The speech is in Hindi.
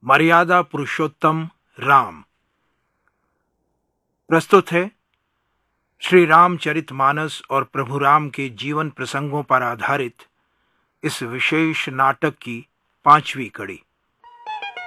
मर्यादा पुरुषोत्तम राम। प्रस्तुत है श्री रामचरितमानस और प्रभु राम के जीवन प्रसंगों पर आधारित इस विशेष नाटक की 5वीं कड़ी।